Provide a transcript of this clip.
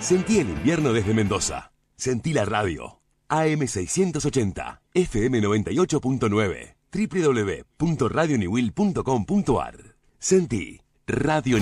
Sentí el invierno desde Mendoza. Sentí la radio. AM680, FM 98.9, www.radioniwil.com.ar. Sentí Radio